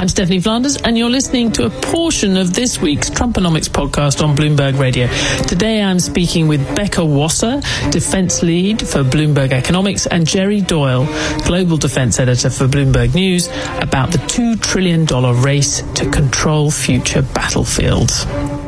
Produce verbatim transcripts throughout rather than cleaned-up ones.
I'm Stephanie Flanders, and you're listening to a portion of this week's Trumponomics podcast on Bloomberg Radio. Today I'm speaking with Becca Wasser, defense lead for Bloomberg Economics, and Jerry Doyle, global defense editor for Bloomberg News, about the two trillion dollars race to control future battlefields.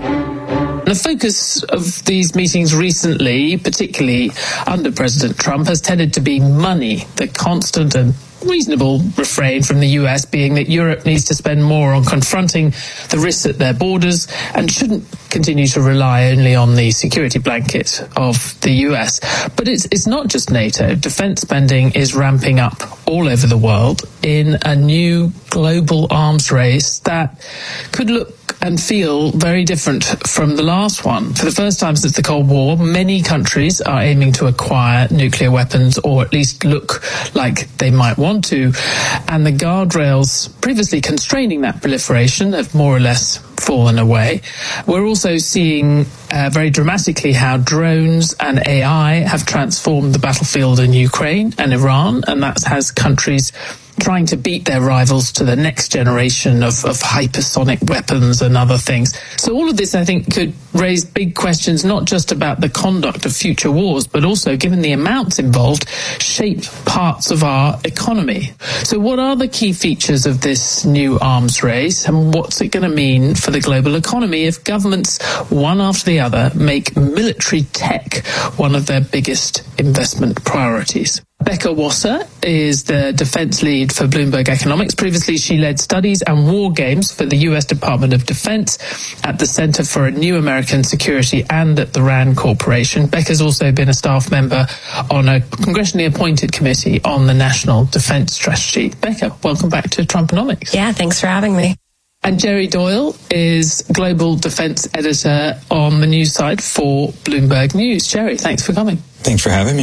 The focus of these meetings recently, particularly under President Trump, has tended to be money, the constant and reasonable refrain from the U S being that Europe needs to spend more on confronting the risks at their borders and shouldn't continue to rely only on the security blanket of the U S. But it's it's not just NATO. Defense spending is ramping up all over the world in a new global arms race that could look and feel very different from the last one. For the first time since the Cold War, many countries are aiming to acquire nuclear weapons, or at least look like they might want to. And the guardrails previously constraining that proliferation have more or less fallen away. We're also seeing uh, very dramatically how drones and A I have transformed the battlefield in Ukraine and Iran, and that has countries trying to beat their rivals to the next generation of, of hypersonic weapons and other things. So all of this, I think, could raise big questions, not just about the conduct of future wars, but also, given the amounts involved, shape parts of our economy. So what are the key features of this new arms race, and what's it going to mean for the global economy if governments, one after the other, make military tech one of their biggest investment priorities? Becca Wasser is the defense lead for Bloomberg Economics. Previously, she led studies and war games for the U S Department of Defense at the Center for a New American Security and at the RAND Corporation. Becca's also been a staff member on a congressionally appointed committee on the National Defense Strategy. Becca, welcome back to Trumponomics. Yeah, thanks for having me. And Jerry Doyle is global defense editor on the news side for Bloomberg News. Jerry, thanks for coming. Thanks for having me.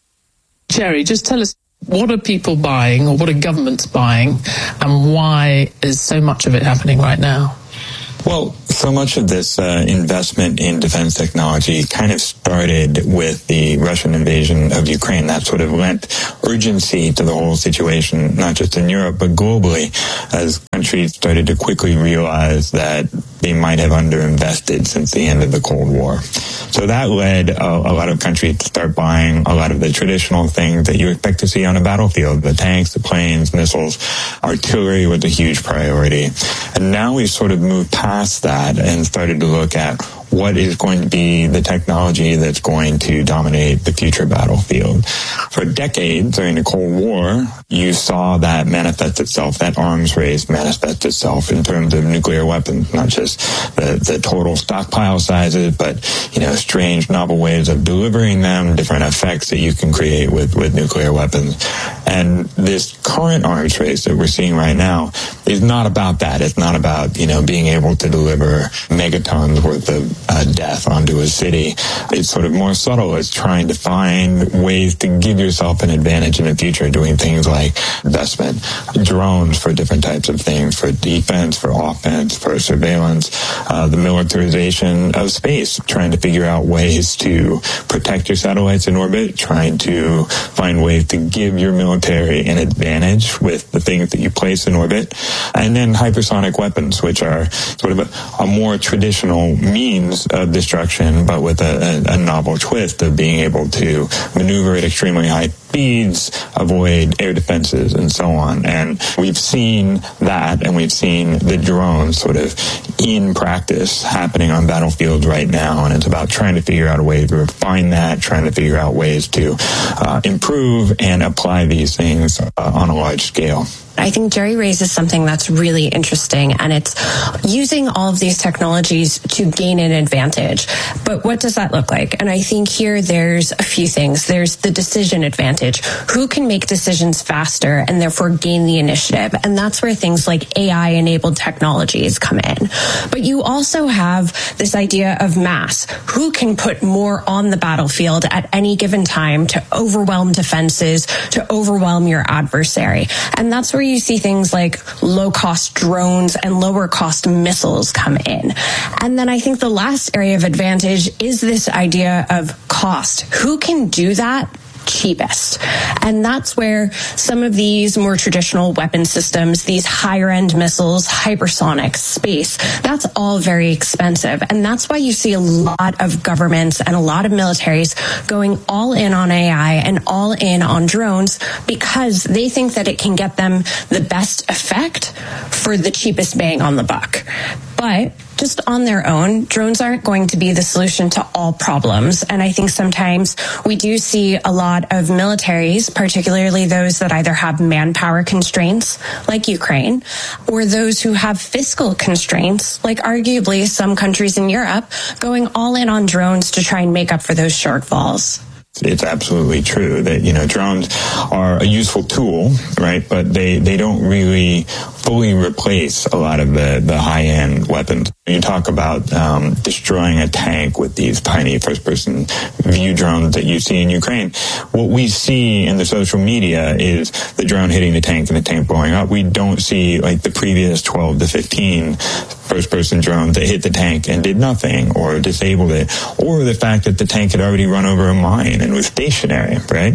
Jerry, just tell us, what are people buying, or what are governments buying, and why is so much of it happening right now? Well, so much of this uh, investment in defense technology kind of started with the Russian invasion of Ukraine. That sort of lent urgency to the whole situation, not just in Europe, but globally, as countries started to quickly realize that they might have underinvested since the end of the Cold War. So that led a, a lot of countries to start buying a lot of the traditional things that you expect to see on a battlefield: the tanks, the planes, missiles. Artillery was a huge priority. And now we've sort of moved past that and started to look at what is going to be the technology that's going to dominate the future battlefield. For decades during the Cold War, you saw that manifest itself, that arms race manifest itself in terms of nuclear weapons, not just the, the total stockpile sizes, but, you know, strange novel ways of delivering them, different effects that you can create with, with nuclear weapons. And this current arms race that we're seeing right now is not about that. It's not about, you know, being able to deliver megatons worth of Uh, death onto a city. It's sort of more subtle. It's trying to find ways to give yourself an advantage in the future, doing things like investment, drones for different types of things, for defense, for offense, for surveillance, uh, the militarization of space, trying to figure out ways to protect your satellites in orbit, trying to find ways to give your military an advantage with the things that you place in orbit, and then hypersonic weapons, which are sort of a, a more traditional means of destruction, but with a, a, a novel twist of being able to maneuver at extremely high speeds, avoid air defenses, and so on. And we've seen that, and we've seen the drones sort of in practice happening on battlefields right now, and it's about trying to figure out a way to refine that, trying to figure out ways to uh, improve and apply these things uh, on a large scale. I think Jerry raises something that's really interesting, and it's using all of these technologies to gain an advantage. But what does that look like? And I think here there's a few things. There's the decision advantage. Who can make decisions faster and therefore gain the initiative? And that's where things like A I-enabled technologies come in. But you also have this idea of mass. Who can put more on the battlefield at any given time to overwhelm defenses, to overwhelm your adversary? And that's where you see things like low-cost drones and lower-cost missiles come in. And then I think the last area of advantage is this idea of cost. Who can do that cheapest. And that's where some of these more traditional weapon systems, these higher end missiles, hypersonics, space, that's all very expensive. And that's why you see a lot of governments and a lot of militaries going all in on A I and all in on drones because they think that it can get them the best effect for the cheapest bang on the buck. But just on their own, drones aren't going to be the solution to all problems. And I think sometimes we do see a lot of militaries, particularly those that either have manpower constraints, like Ukraine, or those who have fiscal constraints, like arguably some countries in Europe, going all in on drones to try and make up for those shortfalls. It's absolutely true that, you know, drones are a useful tool, right? But they, they don't really fully replace a lot of the, the high-end weapons. You talk about um, destroying a tank with these tiny first-person view drones that you see in Ukraine. What we see in the social media is the drone hitting the tank and the tank blowing up. We don't see, like, the previous twelve to fifteen first-person drones that hit the tank and did nothing or disabled it, or the fact that the tank had already run over a mine and was stationary, right?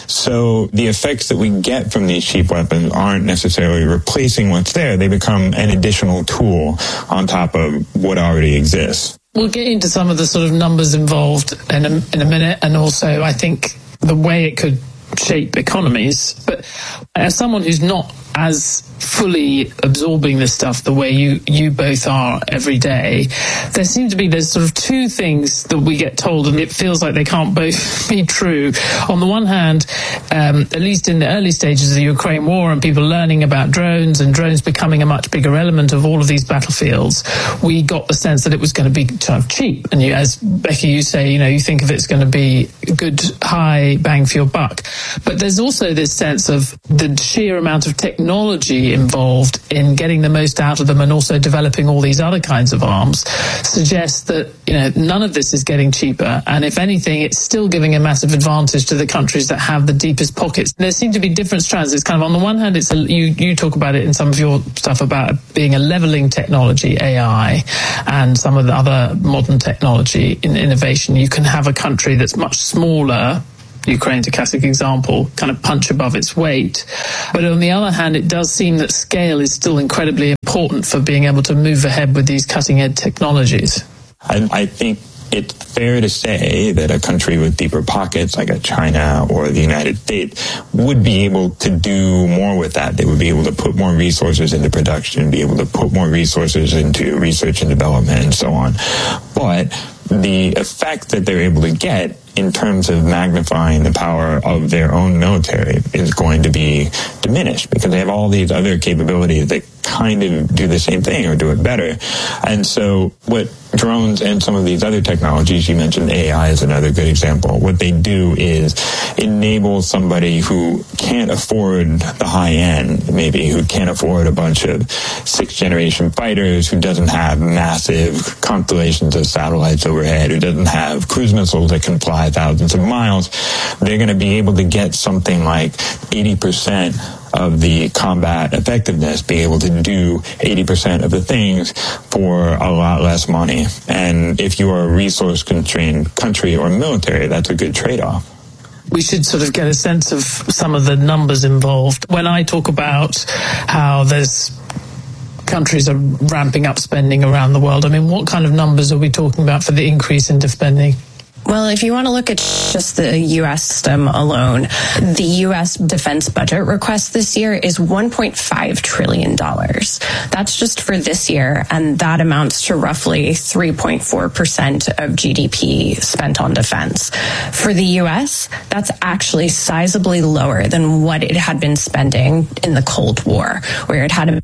So the effects that we get from these cheap weapons aren't necessarily replacing what's there. They become an additional tool on top of what already exists. We'll get into some of the sort of numbers involved in a, in a minute, and also I think the way it could shape economies. But as someone who's not as fully absorbing this stuff the way you, you both are every day, there seem to be there's sort of two things that we get told, and it feels like they can't both be true. On the one hand, um, at least in the early stages of the Ukraine war and people learning about drones and drones becoming a much bigger element of all of these battlefields, we got the sense that it was going to be kind of cheap. And you, as Becky, you say, you know, you think of it's going to be a good high bang for your buck. But there's also this sense of the sheer amount of technology involved in getting the most out of them and also developing all these other kinds of arms suggests that, you know, none of this is getting cheaper. And if anything, it's still giving a massive advantage to the countries that have the deepest pockets. There seem to be different strands. It's kind of, on the one hand, it's a, you, you talk about it in some of your stuff about being a leveling technology, A I, and some of the other modern technology in innovation. You can have a country that's much smaller, Ukraine's a classic example, kind of punch above its weight. But on the other hand, it does seem that scale is still incredibly important for being able to move ahead with these cutting-edge technologies. I, I think it's fair to say that a country with deeper pockets, like a China or the United States, would be able to do more with that. They would be able to put more resources into production, be able to put more resources into research and development, and so on. But the effect that they're able to get in terms of magnifying the power of their own military is going to be diminished because they have all these other capabilities that kind of do the same thing or do it better. And so what drones and some of these other technologies, you mentioned A I is another good example, what they do is enable somebody who can't afford the high end, maybe who can't afford a bunch of sixth generation fighters, who doesn't have massive constellations of satellites overhead, who doesn't have cruise missiles that can fly thousands of miles, they're going to be able to get something like eighty percent of the combat effectiveness, be able to do eighty percent of the things for a lot less money. And if you are a resource-constrained country or military, that's a good trade-off. We should sort of get a sense of some of the numbers involved. When I talk about how there's countries are ramping up spending around the world, I mean, what kind of numbers are we talking about for the increase in spending? Well, if you want to look at just the U S system alone, the U S defense budget request this year is one point five trillion dollars. That's just for this year, and that amounts to roughly three point four percent of G D P spent on defense. For the U S, that's actually sizably lower than what it had been spending in the Cold War, where it had a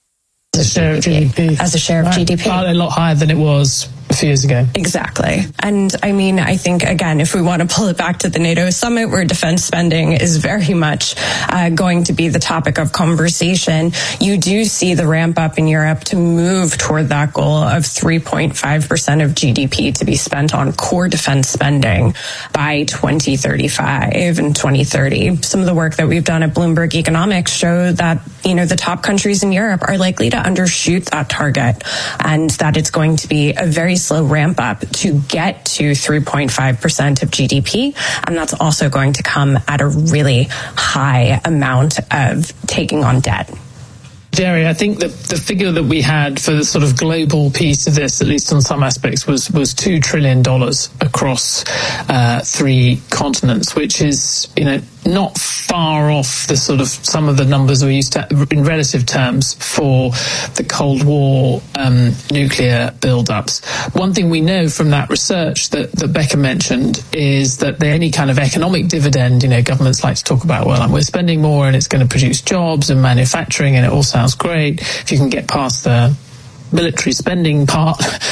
as a share of G D P. As a share of G D P. A lot higher than it was a few years ago. Exactly. And I mean, I think, again, if we want to pull it back to the NATO summit, where defense spending is very much uh, going to be the topic of conversation, you do see the ramp up in Europe to move toward that goal of three point five percent of G D P to be spent on core defense spending by twenty thirty-five and twenty thirty. Some of the work that we've done at Bloomberg Economics show that, you know, the top countries in Europe are likely to undershoot that target, and that it's going to be a very slow ramp up to get to three point five percent of G D P. And that's also going to come at a really high amount of taking on debt. Jerry, I think the, the figure that we had for the sort of global piece of this, at least on some aspects, was, was two trillion dollars across uh, three continents, which is, you know, not far off the sort of some of the numbers we used to in relative terms for the Cold War um, nuclear build-ups. One thing we know from that research that, that Becca mentioned is that the, any kind of economic dividend, you know, governments like to talk about, well, we're spending more and it's going to produce jobs and manufacturing and it all sounds great if you can get past the military spending part,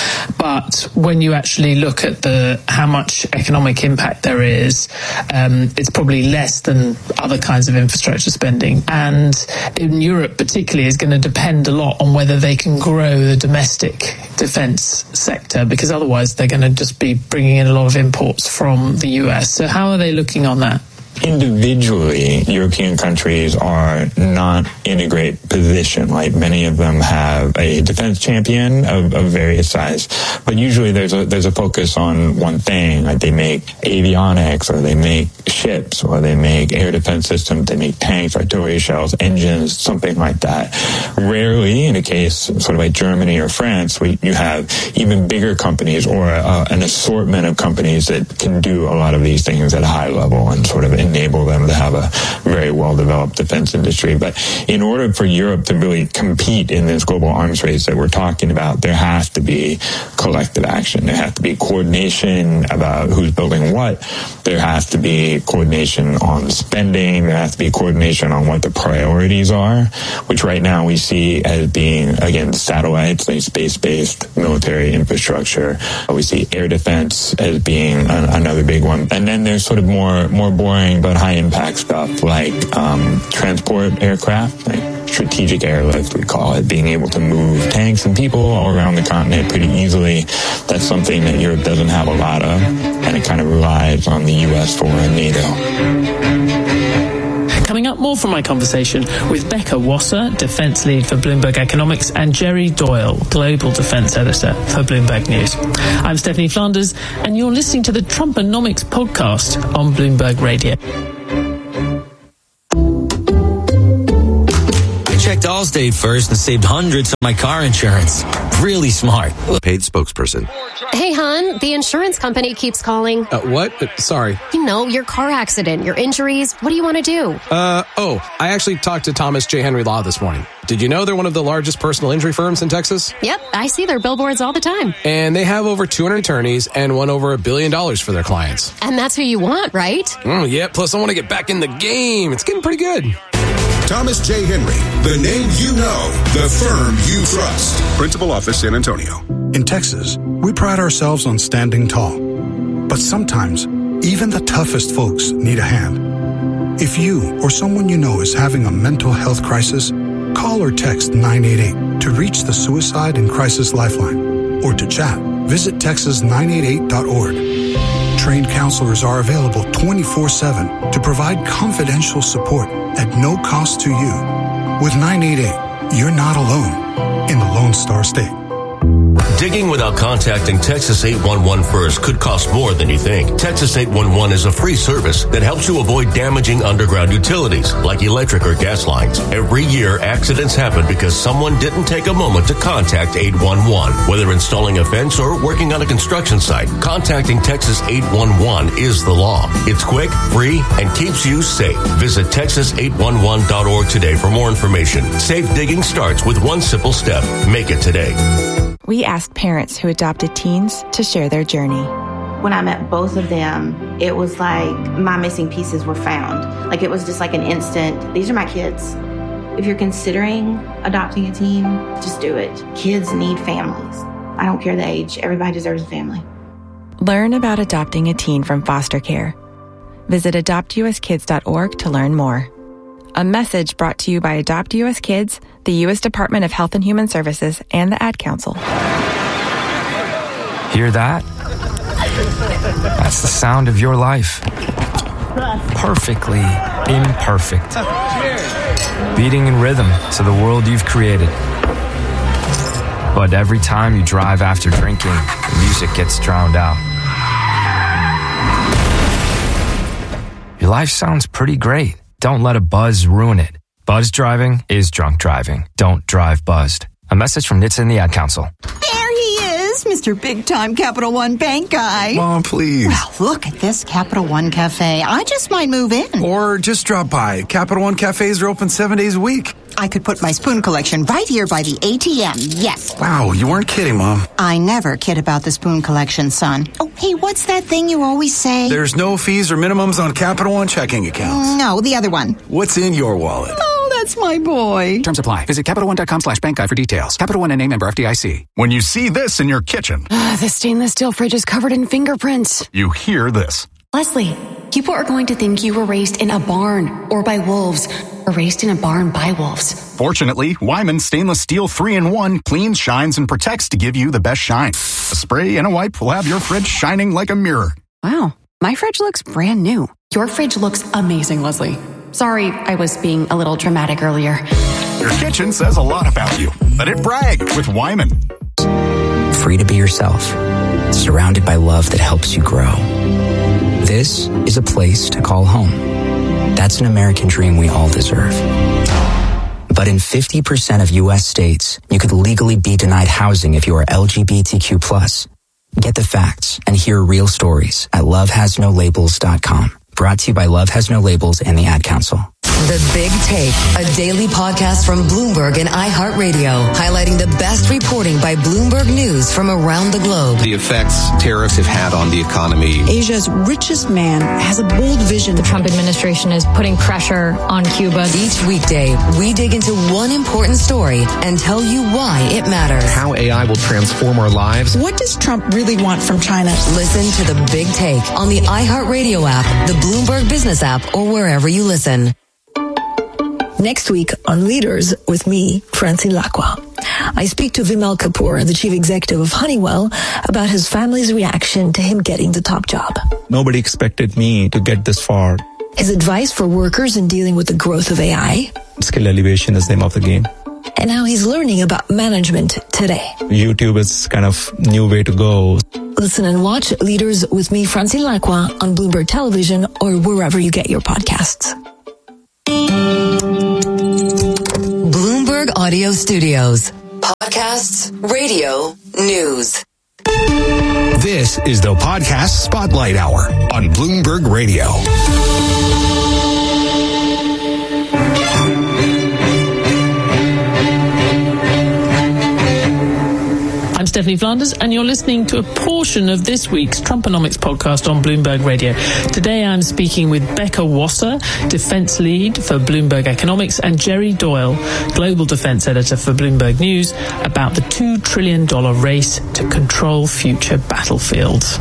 but when you actually look at the how much economic impact there is, um, it's probably less than other kinds of infrastructure spending. And in Europe particularly is going to depend a lot on whether they can grow the domestic defence sector, because otherwise they're going to just be bringing in a lot of imports from the U S. So how are they looking on that? Individually, European countries are not in a great position. Like many of them have a defense champion of, of various size, but usually there's a there's a focus on one thing. Like they make avionics, or they make ships, or they make air defense systems. They make tanks, artillery shells, engines, something like that. Rarely, in a case sort of like Germany or France, we you have even bigger companies or uh, an assortment of companies that can do a lot of these things at a high level and sort of enable them to have a very well-developed defense industry. But in order for Europe to really compete in this global arms race that we're talking about, there has to be collective action. There has to be coordination about who's building what. There has to be coordination on spending. There has to be coordination on what the priorities are, which right now we see as being, again, satellites, like space-based military infrastructure. We see air defense as being a, another big one. And then there's sort of more, more boring but high impact stuff like um, transport aircraft, like strategic airlift, we call it, being able to move tanks and people all around the continent pretty easily. That's something that Europe doesn't have a lot of, and it kind of relies on the U S for and NATO. Coming up, more from my conversation with Becca Wasser, Defence Lead for Bloomberg Economics, and Jerry Doyle, Global Defence Editor for Bloomberg News. I'm Stephanie Flanders, and you're listening to the Trumponomics podcast on Bloomberg Radio. I checked Allstate first and saved hundreds on my car insurance. Really smart. Paid spokesperson. Hey, hon, the insurance company keeps calling. Uh, what? Uh, sorry. You know, your car accident, your injuries. What do you want to do? Uh, oh, I actually talked to Thomas J. Henry Law this morning. Did you know they're one of the largest personal injury firms in Texas? Yep, I see their billboards all the time. And they have over two hundred attorneys and won over a billion dollars for their clients. And that's who you want, right? Mm, yeah, plus I want to get back in the game. It's getting pretty good. Thomas J. Henry, the name you know, the firm you trust. Principal Office, San Antonio. In Texas, we pride ourselves on standing tall. But sometimes, even the toughest folks need a hand. If you or someone you know is having a mental health crisis, call or text nine eight eight to reach the Suicide and Crisis Lifeline. Or to chat, visit texas nine eight eight dot org. Trained counselors are available twenty-four seven to provide confidential support at no cost to you. With nine eight eight, you're not alone in the Lone Star State. Digging without contacting Texas eight one one first could cost more than you think. Texas eight one one is a free service that helps you avoid damaging underground utilities like electric or gas lines. Every year, accidents happen because someone didn't take a moment to contact eight one one. Whether installing a fence or working on a construction site, contacting Texas eight one one is the law. It's quick, free, and keeps you safe. Visit texas eight one one dot org today for more information. Safe digging starts with one simple step. Make it today. We asked parents who adopted teens to share their journey. When I met both of them, it was like my missing pieces were found. Like it was just like an instant, these are my kids. If you're considering adopting a teen, just do it. Kids need families. I don't care the age. Everybody deserves a family. Learn about adopting a teen from foster care. Visit adopt u s kids dot org to learn more. A message brought to you by Adopt U S Kids, the U S Department of Health and Human Services, and the Ad Council. Hear that? That's the sound of your life. Perfectly imperfect. beating in rhythm to the world you've created. But every time you drive after drinking, the music gets drowned out. Your life sounds pretty great. Don't let a buzz ruin it. Buzz driving is drunk driving. Don't drive buzzed. A message from N H T S A and the Ad Council. There he is, Mister Big-Time Capital One Bank guy. Mom, please. Well, look at this Capital One Cafe. I just might move in. Or just drop by. Capital One cafes are open seven days a week. I could put my spoon collection right here by the A T M, yes. Wow, you weren't kidding, Mom. I never kid about the spoon collection, son. Oh, hey, what's that thing you always say? There's no fees or minimums on Capital One checking accounts. No, the other one. What's in your wallet? Oh, that's my boy. Terms apply. Visit CapitalOne.com slash bank guide for details. Capital One N A member F D I C. When you see this in your kitchen, Uh, the stainless steel fridge is covered in fingerprints. you hear this. Leslie, people are going to think you were raised in a barn or by wolves or raised in a barn by wolves. Fortunately, Wyman Stainless Steel three in one cleans, shines, and protects to give you the best shine. A spray and a wipe will have your fridge shining like a mirror. Wow, my fridge looks brand new. Your fridge looks amazing, Leslie. Sorry, I was being a little dramatic earlier. Your kitchen says a lot about you. Let it brag with Wyman. Free to be yourself, surrounded by love that helps you grow. This is a place to call home. That's an American dream we all deserve. But in fifty percent of U S states, you could legally be denied housing if you are L G B T Q plus. Get the facts and hear real stories at love has no labels dot com. Brought to you by Love Has No Labels and the Ad Council. The Big Take, a daily podcast from Bloomberg and iHeartRadio, highlighting the best reporting by Bloomberg News from around the globe. The effects tariffs have had on the economy. Asia's richest man has a bold vision. The Trump administration is putting pressure on Cuba. Each weekday, we dig into one important story and tell you why it matters. How A I will transform our lives. What does Trump really want from China? Listen to The Big Take on the iHeartRadio app, the Bloomberg Business app, or wherever you listen. Next week on Leaders with me, Francine Lacqua. I speak to Vimal Kapoor, the chief executive of Honeywell, about his family's reaction to him getting the top job. Nobody expected me to get this far. His advice for workers in dealing with the growth of A I. Skill elevation is the name of the game. And how he's learning about management today. YouTube is kind of new way to go. Listen and watch Leaders with me, Francine Lacqua, on Bloomberg Television or wherever you get your podcasts. Bloomberg Audio Studios. Podcasts, radio, news. This is the Podcast Spotlight Hour on Bloomberg Radio. I'm Stephanie Flanders, and you're listening to a portion of this week's Trumponomics podcast on Bloomberg Radio. Today I'm speaking with Becca Wasser, defense lead for Bloomberg Economics, and Jerry Doyle, global defense editor for Bloomberg News, about the two trillion dollars race to control future battlefields.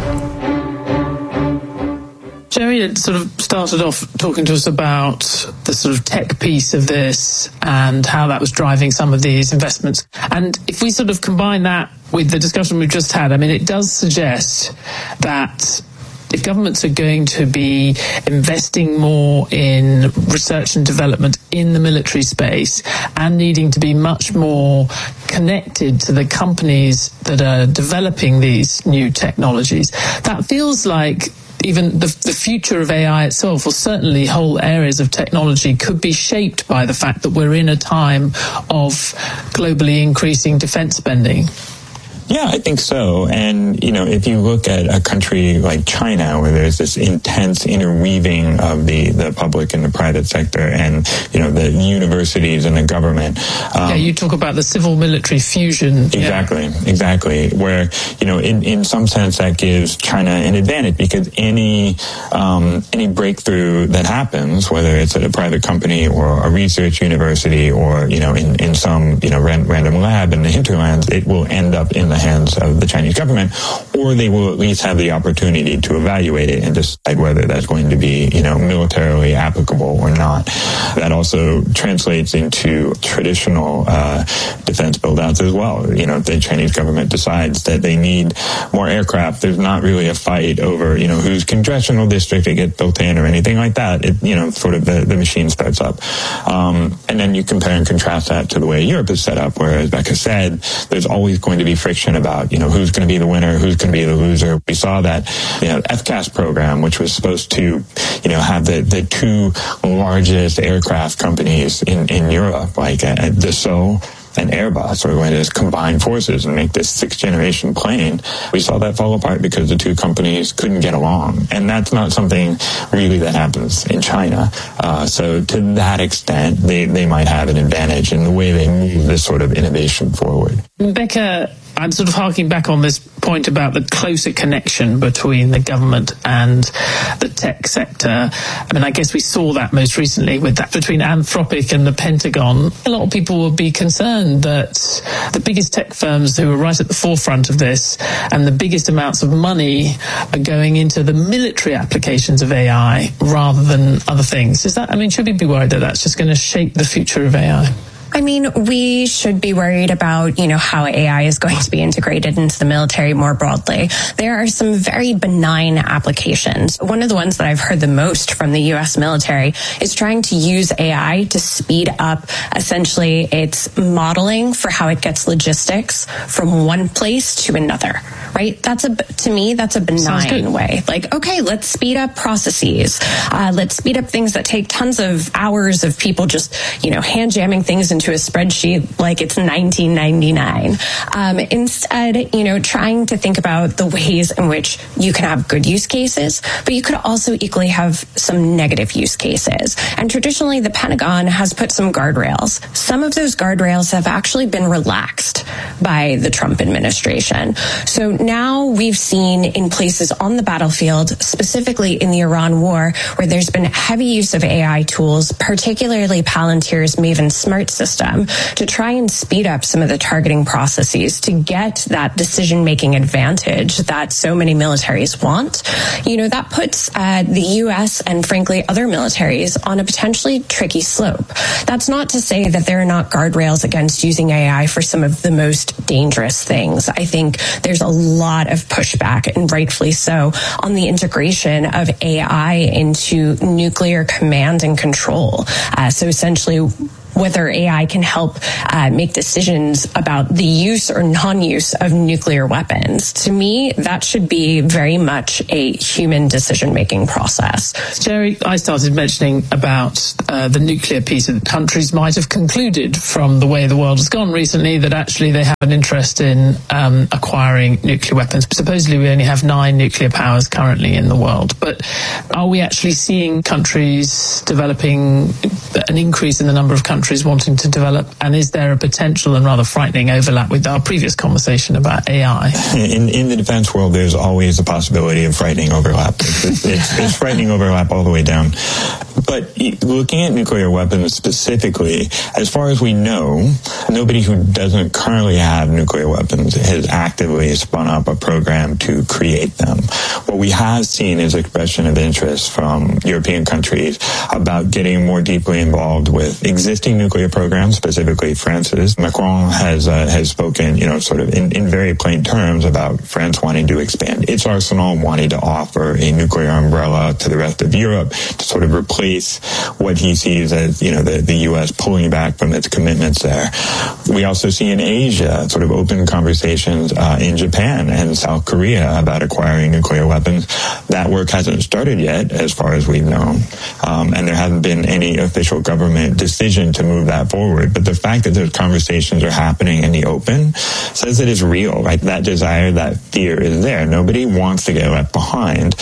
Jerry had sort of started off talking to us about the sort of tech piece of this and how that was driving some of these investments. And if we sort of combine that with the discussion we've just had, I mean, it does suggest that if governments are going to be investing more in research and development in the military space and needing to be much more connected to the companies that are developing these new technologies, that feels like even the, the future of A I itself, or certainly whole areas of technology, could be shaped by the fact that we're in a time of globally increasing defense spending. Yeah, I think so. And, you know, if you look at a country like China, where there's this intense interweaving of the, the public and the private sector and, you know, the universities and the government. Um, yeah, you talk about the civil-military fusion. Exactly, yeah. exactly. Where, you know, in, in some sense that gives China an advantage because any, um, any breakthrough that happens, whether it's at a private company or a research university or, you know, in, in some, you know, ran, random lab in the hinterlands, it will end up in the the hands of the Chinese government, or they will at least have the opportunity to evaluate it and decide whether that's going to be, you know, militarily applicable or not. That also translates into traditional uh, defense build-outs as well. You know, if the Chinese government decides that they need more aircraft, there's not really a fight over, you know, whose congressional district it gets built in or anything like that. It, you know, sort of the, the machine starts up. Um, and then you compare and contrast that to the way Europe is set up, where, as Becca said, there's always going to be friction about, you know, who's going to be the winner, who's going to be the loser. We saw that, you know, F CAS program, which was supposed to, you know, have the, the two largest aircraft companies in, in Europe, like uh, Dassault and Airbus, are going to combine forces and make this sixth generation plane. We saw that fall apart because the two companies couldn't get along. And that's not something really that happens in China. Uh, so to that extent, they, they might have an advantage in the way they move this sort of innovation forward. Becca, I'm sort of harking back on this point about the closer connection between the government and the tech sector. I mean, I guess we saw that most recently with that between Anthropic and the Pentagon. A lot of people would be concerned that the biggest tech firms who are right at the forefront of this and the biggest amounts of money are going into the military applications of A I rather than other things. Is that, I mean, should we be worried that that's just going to shape the future of A I? I mean, we should be worried about, you know, how A I is going to be integrated into the military more broadly. There are some very benign applications. One of the ones that I've heard the most from the U S military is trying to use A I to speed up essentially its modeling for how it gets logistics from one place to another, right? That's a, to me, that's a benign way. Like, okay, let's speed up processes. Uh, let's speed up things that take tons of hours of people just, you know, hand jamming things into a spreadsheet like it's nineteen ninety-nine. Um, instead, you know, trying to think about the ways in which you can have good use cases, but you could also equally have some negative use cases. And traditionally, the Pentagon has put some guardrails. Some of those guardrails have actually been relaxed by the Trump administration. So now we've seen in places on the battlefield, specifically in the Iran war, where there's been heavy use of A I tools, particularly Palantir's Maven Smart system, to try and speed up some of the targeting processes to get that decision-making advantage that so many militaries want. You know, that puts uh, the U S and frankly other militaries on a potentially tricky slope. That's not to say that there are not guardrails against using A I for some of the most dangerous things. I think there's a lot of pushback, and rightfully so, on the integration of A I into nuclear command and control. Uh, so essentially, whether A I can help uh, make decisions about the use or non-use of nuclear weapons. To me, that should be very much a human decision-making process. Jerry, I started mentioning about uh, the nuclear piece that countries might have concluded from the way the world has gone recently that actually they have an interest in um, acquiring nuclear weapons. Supposedly we only have nine nuclear powers currently in the world, but are we actually seeing countries developing an increase in the number of countries wanting to develop, and is there a potential and rather frightening overlap with our previous conversation about A I? In, in the defense world, there's always the possibility of frightening overlap. It's, it's, it's frightening overlap all the way down. But looking at nuclear weapons specifically, as far as we know, nobody who doesn't currently have nuclear weapons has actively spun up a program to create them. What we have seen is expression of interest from European countries about getting more deeply involved with existing nuclear programs, specifically France's. Macron has uh, has spoken, you know, sort of in, in very plain terms about France wanting to expand its arsenal, wanting to offer a nuclear umbrella to the rest of Europe to sort of replace what he sees as, you know, the, the U S pulling back from its commitments there. We also see in Asia sort of open conversations uh, in Japan and South Korea about acquiring nuclear weapons. That work hasn't started yet, as far as we've known, um, and there hasn't been any official government decision to move that forward. But the fact that those conversations are happening in the open says it is real, right? That desire, that fear is there. Nobody wants to get left behind.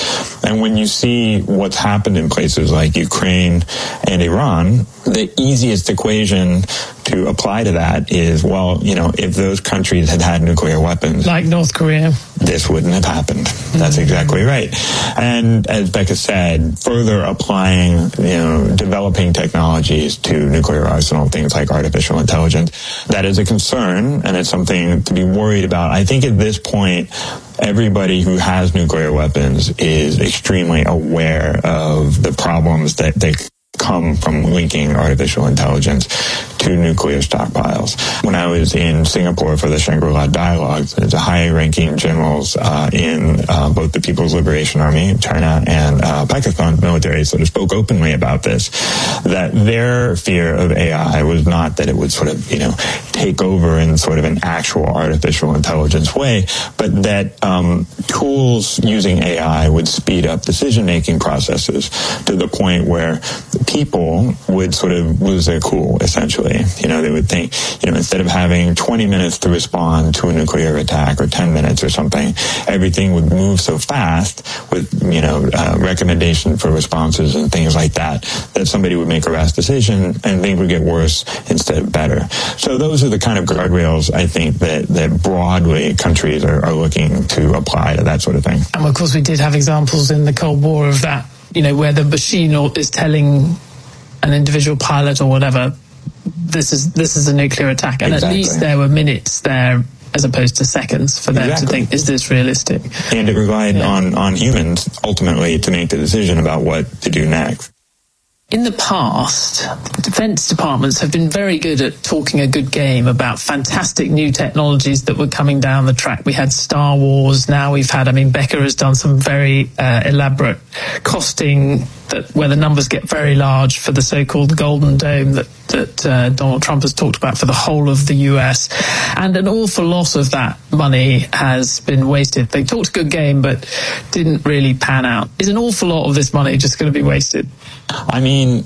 And when you see what's happened in places like Ukraine and Iran, the easiest equation to apply to that is, well, you know, if those countries had had nuclear weapons, like North Korea, this wouldn't have happened. That's exactly right. And as Becca said, further applying, you know, developing technologies to nuclear arsenal, things like artificial intelligence, that is a concern, and it's something to be worried about. I think at this point, everybody who has nuclear weapons is extremely aware of the problems that they come from linking artificial intelligence to nuclear stockpiles. When I was in Singapore for the Shangri-La Dialogue, there's a high-ranking generals uh, in uh, both the People's Liberation Army, China, and uh, Pakistan military sort of spoke openly about this, that their fear of A I was not that it would sort of, you know, take over in sort of an actual artificial intelligence way, but that um, tools using A I would speed up decision-making processes to the point where people would sort of lose their cool, essentially. You know, they would think, you know, instead of having twenty minutes to respond to a nuclear attack or ten minutes or something, everything would move so fast with, you know, uh, recommendation for responses and things like that, that somebody would make a rash decision and things would get worse instead of better. So those are the kind of guardrails, I think, that, that broadly countries are, are looking to apply to that sort of thing. And of course, we did have examples in the Cold War of that, you know, where the machine is telling an individual pilot or whatever, this is this is a nuclear attack, and exactly. At least there were minutes there as opposed to seconds for them exactly. to think, is this realistic? And it relied yeah. on on humans ultimately to make the decision about what to do next. In the past, defense departments have been very good at talking a good game about fantastic new technologies that were coming down the track. We had Star Wars. Now we've had, I mean, Becca has done some very uh, elaborate costing that where the numbers get very large for the so-called Golden Dome that, that uh, Donald Trump has talked about for the whole of the U S. And an awful lot of that money has been wasted. They talked a good game, but didn't really pan out. Is an awful lot of this money just going to be wasted? I mean,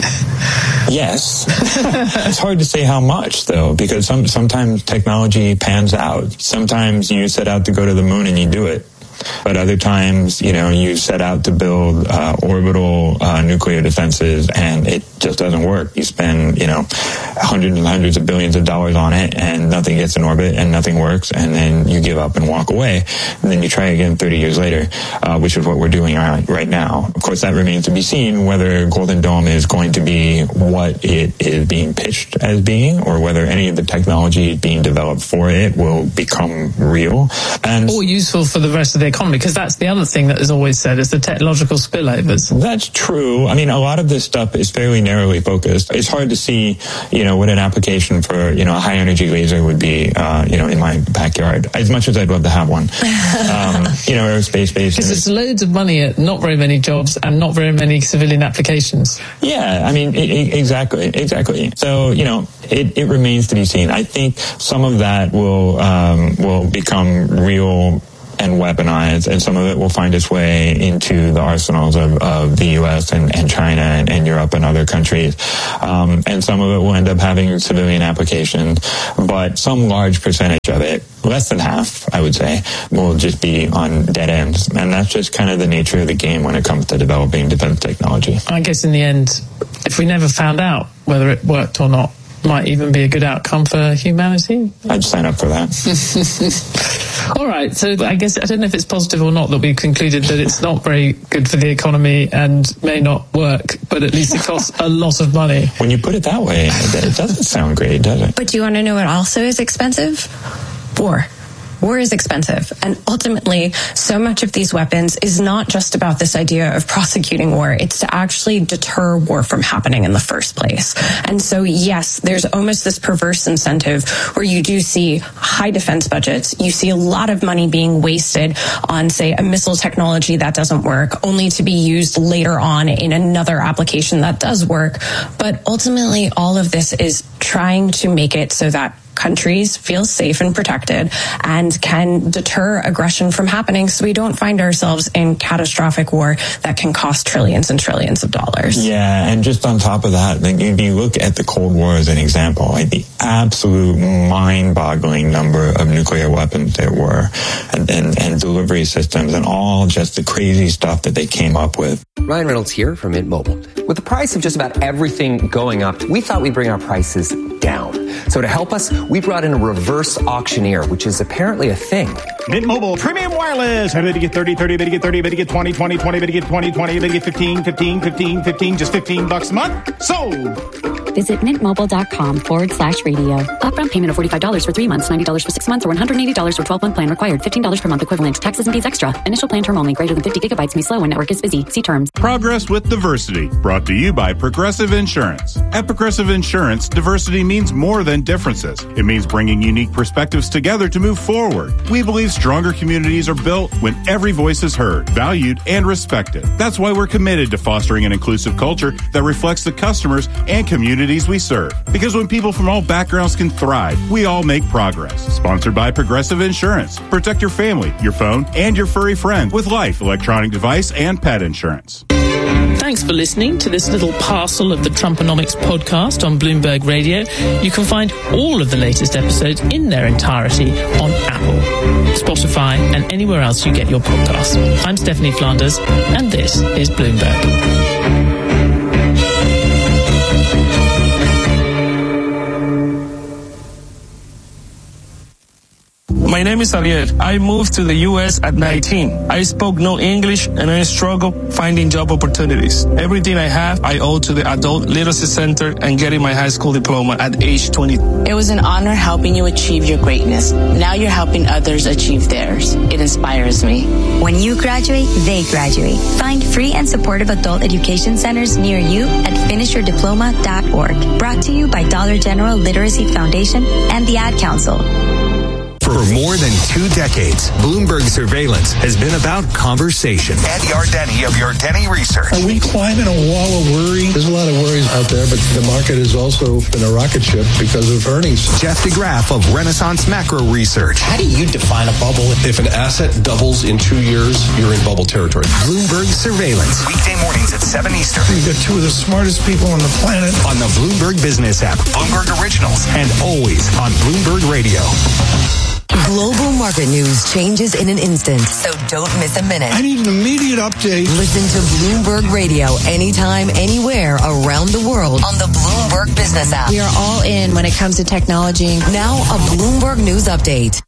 yes. It's hard to say how much, though, because some, sometimes technology pans out. Sometimes you set out to go to the moon and you do it. But other times, you know, you set out to build uh, orbital uh, nuclear defenses and it just doesn't work. You spend, you know, hundreds and hundreds of billions of dollars on it and nothing gets in orbit and nothing works, and then you give up and walk away. And then you try again thirty years later, uh, which is what we're doing right now. Of course, that remains to be seen whether Golden Dome is going to be what it is being pitched as being, or whether any of the technology being developed for it will become real. And or useful for the rest of the economy, because that's the other thing that is always said, is the technological spillovers. That's true. I mean, a lot of this stuff is fairly narrowly focused. It's hard to see, you know, what an application for, you know, a high energy laser would be, uh, you know, in my backyard, as much as I'd love to have one. um, you know, aerospace based. Because it's loads of money at not very many jobs and not very many civilian applications. Yeah, I mean, it, it, exactly, exactly. So, you know, it, it remains to be seen. I think some of that will, um, will become real and weaponized, and some of it will find its way into the arsenals of, of the U S and, and China and, and Europe and other countries. Um, and some of it will end up having civilian applications, but some large percentage of it, less than half, I would say, will just be on dead ends. And that's just kind of the nature of the game when it comes to developing defense technology. I guess in the end, if we never found out whether it worked or not, might even be a good outcome for humanity. I'd sign up for that. All right, so I guess I don't know if it's positive or not that we've concluded that it's not very good for the economy and may not work, but at least it costs a lot of money. When you put it that way, it doesn't sound great, does it? But do you want to know what also is expensive? War. War is expensive, and ultimately, so much of these weapons is not just about this idea of prosecuting war. It's to actually deter war from happening in the first place. And so, yes, there's almost this perverse incentive where you do see high defense budgets. You see a lot of money being wasted on, say, a missile technology that doesn't work, only to be used later on in another application that does work. But ultimately, all of this is trying to make it so that countries feel safe and protected and can deter aggression from happening so we don't find ourselves in catastrophic war that can cost trillions and trillions of dollars. Yeah, and just on top of that, like, if you look at the Cold War as an example, like the absolute mind-boggling number of nuclear weapons there were and, and, and delivery systems and all just the crazy stuff that they came up with. Ryan Reynolds here from Mint Mobile. With the price of just about everything going up, we thought we'd bring our prices down. So to help us, we brought in a reverse auctioneer, which is apparently a thing. Mint Mobile Premium Wireless. How did you get thirty, thirty, better get thirty, better get twenty, twenty, twenty, better get twenty, twenty, better get fifteen, fifteen, fifteen, fifteen, just fifteen bucks a month? Sold! Visit mintmobile.com forward slash radio. Upfront payment of forty-five dollars for three months, ninety dollars for six months, or one hundred eighty dollars for twelve-month plan required. fifteen dollars per month equivalent. Taxes and fees extra. Initial plan term only. Greater than fifty gigabytes may slow when network is busy. See terms. Progress with Diversity. Brought to you by Progressive Insurance. At Progressive Insurance, diversity means more than differences. It means bringing unique perspectives together to move forward. We believe stronger communities are built when every voice is heard, valued, and respected. That's why we're committed to fostering an inclusive culture that reflects the customers and communities we serve. Because when people from all backgrounds can thrive, we all make progress. Sponsored by Progressive Insurance. Protect your family, your phone, and your furry friend with life, electronic device, and pet insurance. Thanks for listening to this little parcel of the Trumponomics podcast on Bloomberg Radio. You can find all of the latest episodes in their entirety on Apple, Spotify, and anywhere else you get your podcasts. I'm Stephanie Flanders, and this is Bloomberg. My name is Ariel. I moved to the U S at nineteen. I spoke no English and I struggled finding job opportunities. Everything I have, I owe to the Adult Literacy Center and getting my high school diploma at age twenty. It was an honor helping you achieve your greatness. Now you're helping others achieve theirs. It inspires me. When you graduate, they graduate. Find free and supportive adult education centers near you at finish your diploma dot org. Brought to you by Dollar General Literacy Foundation and the Ad Council. For more than two decades, Bloomberg Surveillance has been about conversation. Ed Yardeni of Yardeni Research. Are we climbing a wall of worry? There's a lot of worries out there, but the market has also been a rocket ship because of earnings. Jeff DeGraff of Renaissance Macro Research. How do you define a bubble? If an asset doubles in two years, you're in bubble territory. Bloomberg Surveillance. Weekday mornings at seven Eastern. You've got two of the smartest people on the planet. On the Bloomberg Business app. Bloomberg Originals. And always on Bloomberg Radio. Global market news changes in an instant, so don't miss a minute. I need an immediate update. Listen to Bloomberg Radio anytime, anywhere around the world on the Bloomberg Business app. We are all in when it comes to technology. Now a Bloomberg News update.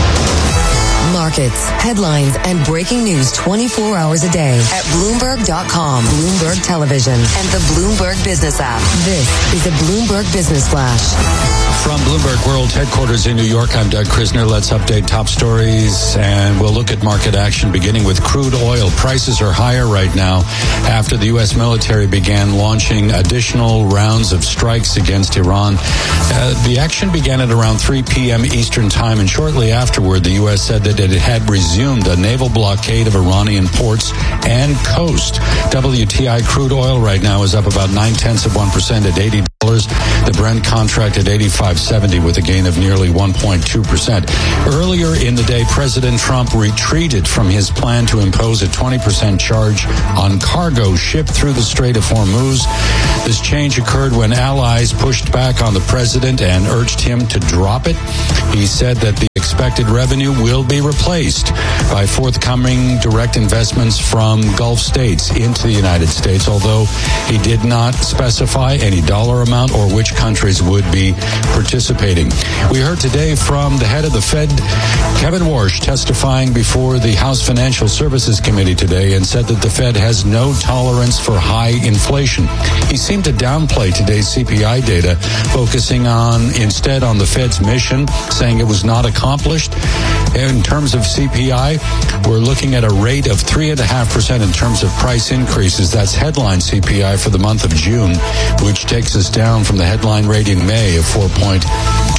Markets, headlines, and breaking news twenty-four hours a day at Bloomberg dot com, Bloomberg Television, and the Bloomberg Business app. This is the Bloomberg Business Flash. From Bloomberg World Headquarters in New York, I'm Doug Krisner. Let's update top stories, and we'll look at market action, beginning with crude oil. Prices are higher right now after the U S military began launching additional rounds of strikes against Iran. Uh, the action began at around three p.m. Eastern Time, and shortly afterward, the U S said that it had resumed a naval blockade of Iranian ports and coast. W T I crude oil right now is up about nine-tenths of one percent at eighty dollars. The Brent contract at eighty-five seventy with a gain of nearly one point two percent. Earlier in the day, President Trump retreated from his plan to impose a twenty percent charge on cargo shipped through the Strait of Hormuz. This change occurred when allies pushed back on the president and urged him to drop it. He said that the expected revenue will be replaced by forthcoming direct investments from Gulf states into the United States, although he did not specify any dollar amount or which countries would be participating. We heard today from the head of the Fed, Kevin Warsh, testifying before the House Financial Services Committee today, and said that the Fed has no tolerance for high inflation. He seemed to downplay today's C P I data, focusing on instead on the Fed's mission, saying it was not accomplished. In terms of C P I, we're looking at a rate of three point five percent in terms of price increases. That's headline C P I for the month of June, which takes us down from the headline rate in May of four point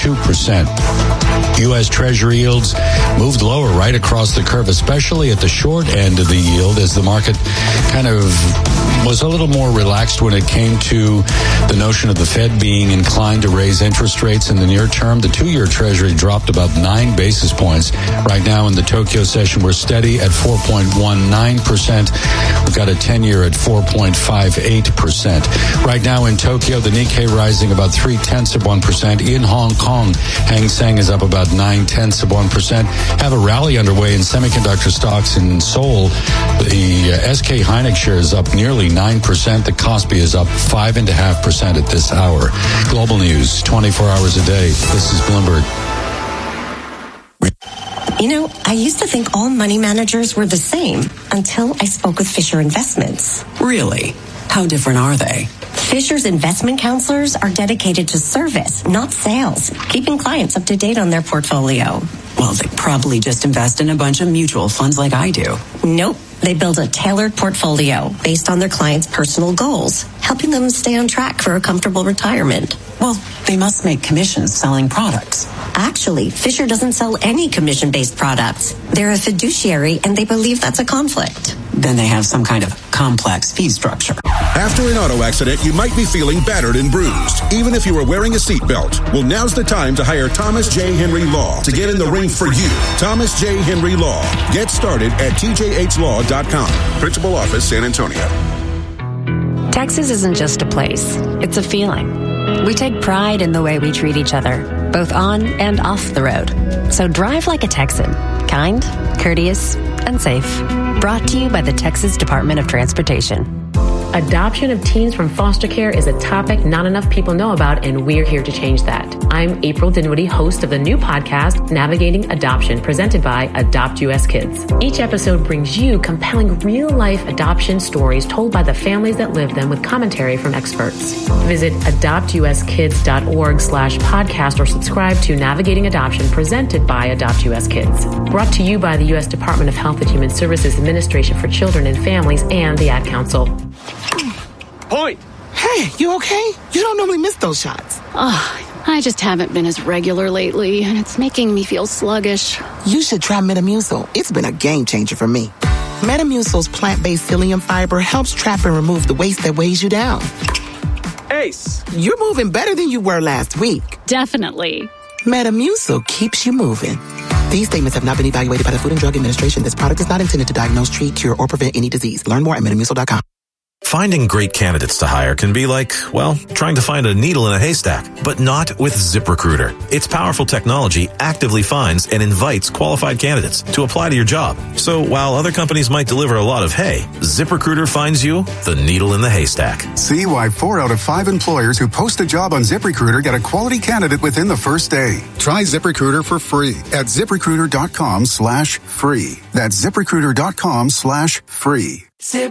two percent. U S. Treasury yields moved lower right across the curve, especially at the short end of the yield, as the market kind of was a little more relaxed when it came to the notion of the Fed being inclined to raise interest rates in the near term. The two-year Treasury dropped about nine basis points. Right now in the Tokyo session, we're steady at four point one nine percent. We've got a ten-year at four point five eight percent. Right now in Tokyo, the Nikkei rising about three-tenths of one percent. In Hong Kong, Hang Seng is up about nine-tenths of one percent. Have a rally underway in semiconductor stocks in Seoul. The uh, S K Hynix share is up nearly nine percent. The Kospi is up five point five percent at this hour. Global news, twenty-four hours a day. This is Bloomberg. You know, I used to think all money managers were the same until I spoke with Fisher Investments. Really? How different are they? Fisher's investment counselors are dedicated to service, not sales, keeping clients up to date on their portfolio. Well, they probably just invest in a bunch of mutual funds like I do. Nope. They build a tailored portfolio based on their clients' personal goals, helping them stay on track for a comfortable retirement. Well, they must make commissions selling products. Actually, Fisher doesn't sell any commission-based products. They're a fiduciary, and they believe that's a conflict. Then they have some kind of complex fee structure. After an auto accident, you might be feeling battered and bruised, even if you were wearing a seatbelt. Well, now's the time to hire Thomas J. Henry Law to get in the ring for you. Thomas J. Henry Law. Get started at T J H law dot com. Principal Office, San Antonio. Texas isn't just a place. It's a feeling. We take pride in the way we treat each other, both on and off the road. So drive like a Texan. Kind, courteous, and safe. Brought to you by the Texas Department of Transportation. Adoption of teens from foster care is a topic not enough people know about, and we're here to change that. I'm April Dinwiddie, host of the new podcast, Navigating Adoption, presented by Adopt U S Kids. Each episode brings you compelling real-life adoption stories told by the families that live them with commentary from experts. Visit adopt u s kids dot org slash podcast or subscribe to Navigating Adoption, presented by Adopt U S Kids. Brought to you by the U S Department of Health and Human Services Administration for Children and Families and the Ad Council. Point. Hey, you okay? You don't normally miss those shots. Oh, I just haven't been as regular lately, and it's making me feel sluggish. You should try Metamucil. It's been a game changer for me. Metamucil's plant-based psyllium fiber helps trap and remove the waste that weighs you down. Ace, you're moving better than you were last week. Definitely. Metamucil keeps you moving. These statements have not been evaluated by the Food and Drug Administration. This product is not intended to diagnose, treat, cure, or prevent any disease. Learn more at metamucil dot com. Finding great candidates to hire can be like, well, trying to find a needle in a haystack, but not with ZipRecruiter. Its powerful technology actively finds and invites qualified candidates to apply to your job. So while other companies might deliver a lot of hay, ZipRecruiter finds you the needle in the haystack. See why four out of five employers who post a job on ZipRecruiter get a quality candidate within the first day. Try ZipRecruiter for free at ZipRecruiter.com slash free. That's ZipRecruiter.com slash free.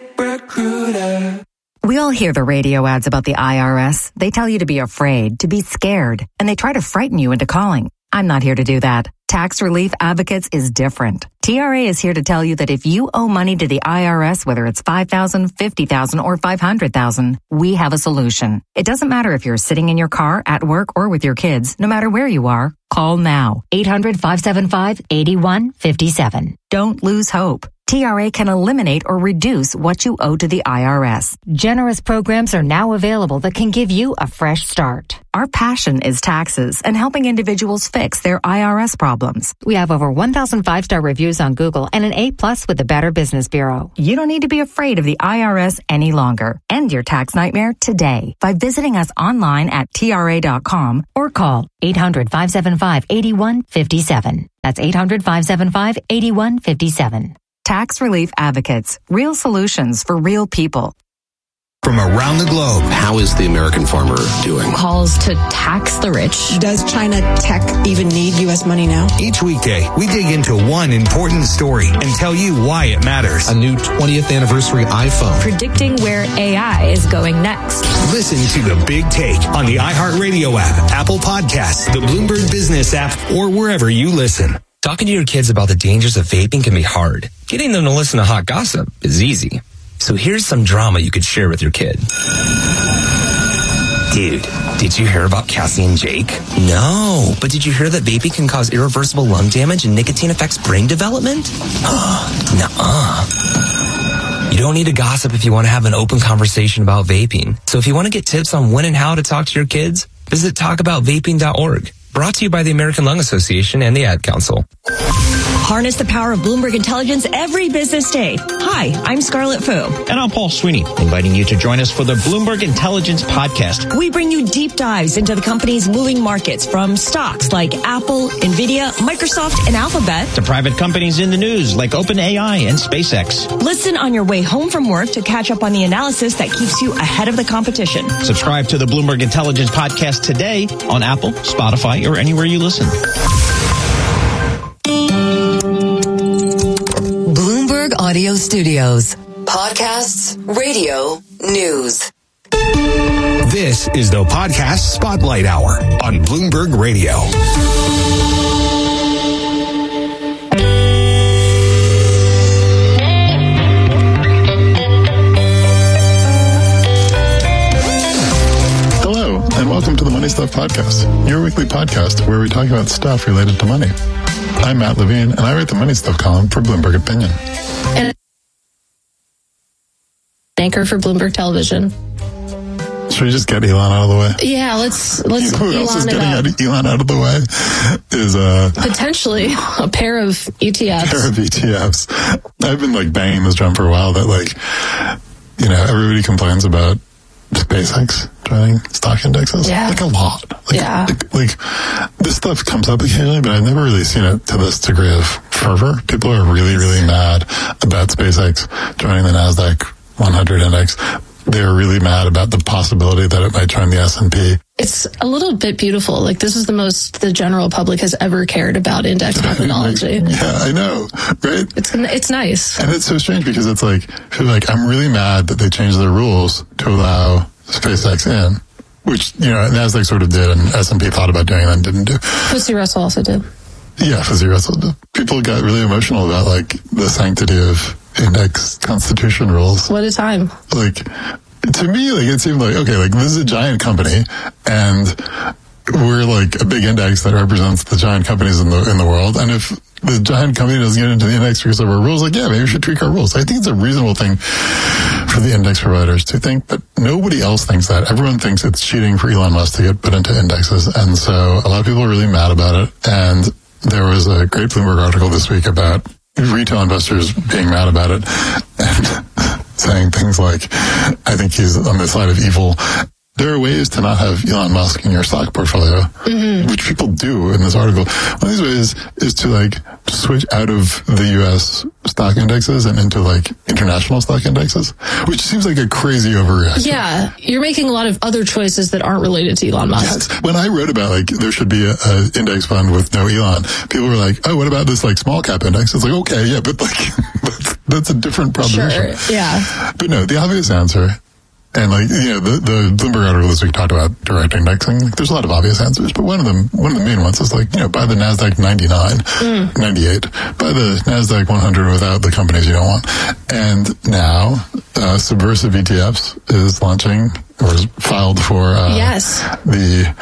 ZipRecruiter. We all hear the radio ads about the I R S. They tell you to be afraid, to be scared, and they try to frighten you into calling. I'm not here to do that. Tax Relief Advocates is different. T R A is here to tell you that if you owe money to the I R S, whether it's five thousand dollars, fifty thousand dollars, or five hundred thousand dollars, we have a solution. It doesn't matter if you're sitting in your car, at work, or with your kids. No matter where you are, call now. eight hundred, five seven five, eight one five seven. Don't lose hope. T R A can eliminate or reduce what you owe to the I R S. Generous programs are now available that can give you a fresh start. Our passion is taxes and helping individuals fix their I R S problems. We have over one thousand five-star reviews on Google and an A plus with the Better Business Bureau. You don't need to be afraid of the I R S any longer. End your tax nightmare today by visiting us online at T R A dot com or call eight hundred, five seven five, eight one five seven. That's eight hundred, five seven five, eight one five seven. Tax Relief Advocates. Real solutions for real people. From around the globe, how is the American farmer doing? Calls to tax the rich. Does China tech even need U S money now? Each weekday, we dig into one important story and tell you why it matters. A new twentieth anniversary iPhone. Predicting where A I is going next. Listen to The Big Take on the iHeartRadio app, Apple Podcasts, the Bloomberg Business app, or wherever you listen. Talking to your kids about the dangers of vaping can be hard. Getting them to listen to hot gossip is easy. So here's some drama you could share with your kid. Dude, did you hear about Cassie and Jake? No, but did you hear that vaping can cause irreversible lung damage and nicotine affects brain development? Nuh-uh. You don't need to gossip if you want to have an open conversation about vaping. So if you want to get tips on when and how to talk to your kids, visit talk about vaping dot org. Brought to you by the American Lung Association and the Ad Council. Harness the power of Bloomberg Intelligence every business day. Hi, I'm Scarlett Fu. And I'm Paul Sweeney, inviting you to join us for the Bloomberg Intelligence Podcast. We bring you deep dives into the company's moving markets, from stocks like Apple, Nvidia, Microsoft, and Alphabet, to private companies in the news like OpenAI and SpaceX. Listen on your way home from work to catch up on the analysis that keeps you ahead of the competition. Subscribe to the Bloomberg Intelligence Podcast today on Apple, Spotify, or anywhere you listen. Bloomberg Audio Studios. Podcasts, radio, news. This is the Podcast Spotlight Hour on Bloomberg Radio. Hello, and welcome to the Money Stuff Podcast, your weekly podcast where we talk about stuff related to money. I'm Matt Levine, and I write the Money Stuff column for Bloomberg Opinion. And anchor for Bloomberg Television. Should we just get Elon out of the way? Yeah, let's let's. Who Elon else is it getting up. out, Elon out of the way? Is uh Potentially a pair of E T Fs. pair of E T Fs. I've been like banging this drum for a while that like, you know, everybody complains about SpaceX joining stock indexes. Yeah. Like a lot. Like, yeah. Like, like this stuff comes up occasionally, but I've never really seen it to this degree of fervor. People are really, really mad about SpaceX joining the NASDAQ one hundred index. They're really mad about the possibility that it might join the S and P. It's a little bit beautiful. Like, this is the most the general public has ever cared about index methodology. Like, yeah, I know, right? It's it's nice. And it's so strange because it's like, feel like I'm really mad that they changed their rules to allow SpaceX in, which, you know, NASDAQ sort of did and S and P thought about doing and then didn't do. F T S E Russell also did. Yeah, F T S E Russell did. People got really emotional about, like, the sanctity of index constitution rules. What a time. Like, to me, like, it seemed like, okay, like, this is a giant company, and we're, like, a big index that represents the giant companies in the in the world, and if the giant company doesn't get into the index because of our rules, like, yeah, maybe we should tweak our rules. I think it's a reasonable thing for the index providers to think, but nobody else thinks that. Everyone thinks it's cheating for Elon Musk to get put into indexes, and so a lot of people are really mad about it, and there was a great Bloomberg article this week about retail investors being mad about it and saying things like, I think he's on the side of evil. There are ways to not have Elon Musk in your stock portfolio, mm-hmm. which people do in this article. One of these ways is to, like, switch out of the U S stock indexes and into, like, international stock indexes, which seems like a crazy overreaction. Yeah, you're making a lot of other choices that aren't related to Elon Musk. Yes. When I wrote about, like, there should be a, a index fund with no Elon, people were like, oh, what about this, like, small cap index? It's like, okay, yeah, but, like, that's, that's a different proposition. Sure, yeah. But no, the obvious answer, and, like, you know, the, the Bloomberg article this week talked about direct indexing. Like, there's a lot of obvious answers, but one of them, one of the main ones is, like, you know, buy the NASDAQ ninety-nine, mm. ninety-eight, buy the NASDAQ one hundred without the companies you don't want. And now, uh, Subversive E T Fs is launching, or is filed for, uh, yes. the